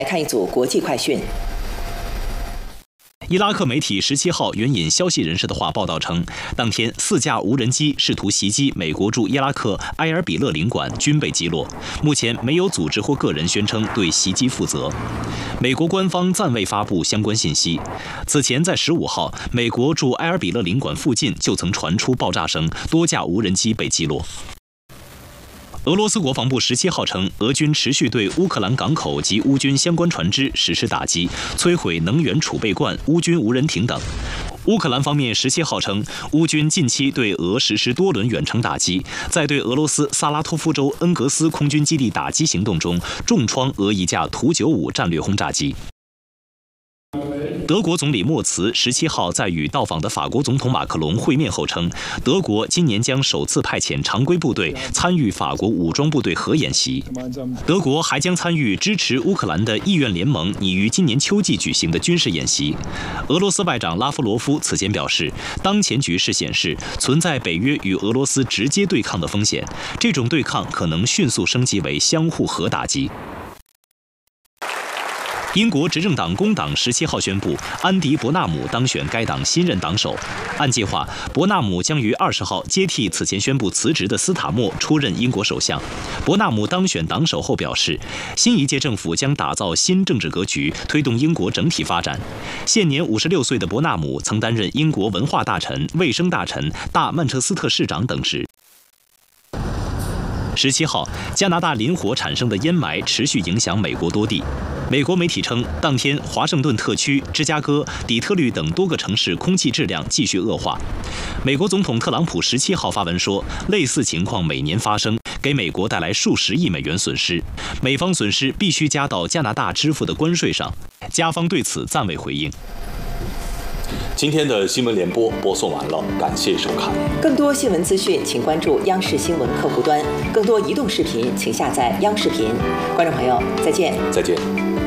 来看一组国际快讯。 伊拉克媒体17号援引消息人士的话报道称，当天4架无人机试图袭击美国驻伊拉克埃尔比勒领馆，均被击落。目前没有组织或个人宣称对袭击负责。美国官方暂未发布相关信息。此前在15号，美国驻埃尔比勒领馆附近就曾传出爆炸声，多架无人机被击落。俄罗斯国防部17号称，俄军持续对乌克兰港口及乌军相关船只实施打击，摧毁能源储备罐、乌军无人艇等。乌克兰方面17号称，乌军近期对俄实施多轮远程打击，在对俄罗斯萨拉托夫州恩格斯空军基地打击行动中，重创俄一架图95战略轰炸机。德国总理默茨17号在与到访的法国总统马克龙会面后称，德国今年将首次派遣常规部队参与法国武装部队核演习。德国还将参与支持乌克兰的意愿联盟拟于今年秋季举行的军事演习。俄罗斯外长拉夫罗夫此前表示，当前局势显示存在北约与俄罗斯直接对抗的风险，这种对抗可能迅速升级为相互核打击。英国执政党工党17号宣布，安迪·伯纳姆当选该党新任党首。按计划，伯纳姆将于20号接替此前宣布辞职的斯塔默出任英国首相。伯纳姆当选党首后表示，新一届政府将打造新政治格局，推动英国整体发展。现年56岁的伯纳姆曾担任英国文化大臣、卫生大臣、大曼彻斯特市长等职。17号，加拿大林火产生的烟霾持续影响美国多地。美国媒体称，当天华盛顿特区、芝加哥、底特律等多个城市空气质量继续恶化。美国总统特朗普17号发文说，类似情况每年发生，给美国带来数十亿美元损失，美方损失必须加到加拿大支付的关税上。加方对此暂未回应。 今天的新闻联播播送完了，感谢收看。 更多新闻资讯，请关注央视新闻客户端。更多移动视频，请下载央视频。观众朋友，再见。 再见。